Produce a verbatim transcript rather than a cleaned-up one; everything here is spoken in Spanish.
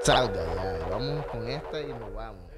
salga ya. Y vamos con esta y nos vamos.